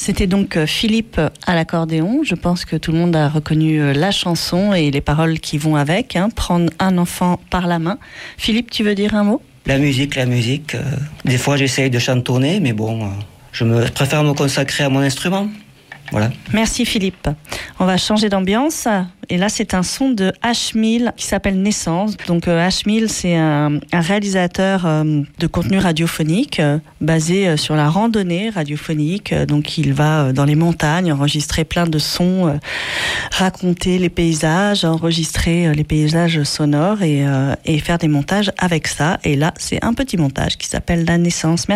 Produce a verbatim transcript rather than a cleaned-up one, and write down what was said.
C'était donc Philippe à l'accordéon. Je pense que tout le monde a reconnu la chanson et les paroles qui vont avec. Hein. Prendre un enfant par la main. Philippe, tu veux dire un mot ? La musique, la musique. Euh, des fois, j'essaye de chantonner, mais bon, euh, je, me, je préfère me consacrer à mon instrument. Voilà. Merci Philippe. On va changer d'ambiance. Et là, c'est un son de H mille qui s'appelle Naissance. Donc euh, H mille, c'est un, un réalisateur euh, de contenu radiophonique euh, basé euh, sur la randonnée radiophonique. Euh, donc il va euh, dans les montagnes enregistrer plein de sons, euh, raconter les paysages, enregistrer euh, les paysages sonores et, euh, et faire des montages avec ça. Et là, c'est un petit montage qui s'appelle La Naissance. Merci.